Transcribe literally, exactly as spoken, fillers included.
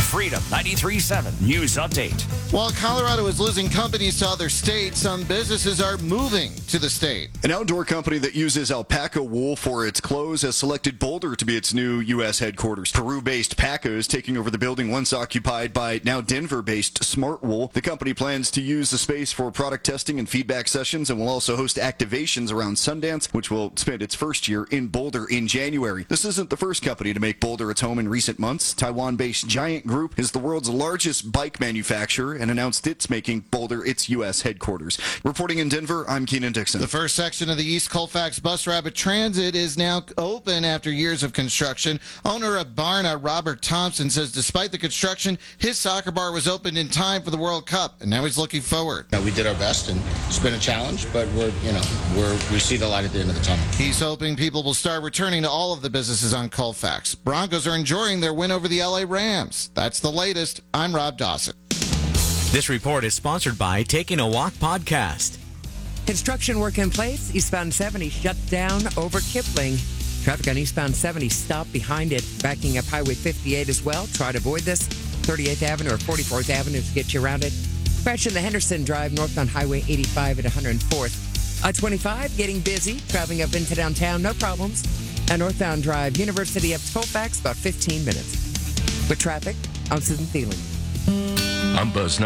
Freedom ninety-three point seven News Update. While Colorado is losing companies to other states, some businesses are moving to the state. An outdoor company that uses alpaca wool for its clothes has selected Boulder to be its new U S headquarters. Peru-based Paca is taking over the building once occupied by now Denver-based Smart Wool. The company plans to use the space for product testing and feedback sessions and will also host activations around Sundance, which will spend its first year in Boulder in January. This isn't the first company to make Boulder its home in recent months. Taiwan-based Giant Group is the world's largest bike manufacturer and announced it's making Boulder its U S headquarters. Reporting in Denver, I'm Keenan Dixon. The first section of the East Colfax Bus Rapid Transit is now open after years of construction. Owner of Barna, Robert Thompson, says despite the construction, his soccer bar was opened in time for the World Cup, and now he's looking forward. We did our best, and it's been a challenge, but we're, you know, we're we see the light at the end of the tunnel. He's hoping people will start returning to all of the businesses on Colfax. Broncos are enjoying their win over the L A Rams. That's the latest. I'm Rob Dawson. This report is sponsored by Taking a Walk Podcast. Construction work in place. Eastbound seventy shut down over Kipling. Traffic on eastbound seventy stopped behind it, backing up Highway fifty-eight as well. Try to avoid this. thirty-eighth Avenue or forty-fourth Avenue to get you around it. Crash in the Henderson Drive north on Highway eighty-five at one hundred fourth. I twenty-five getting busy, traveling up into downtown, no problems. And northbound Drive, University up to Colfax, about fifteen minutes. With traffic, I'm Susan Thielen. I'm Buzz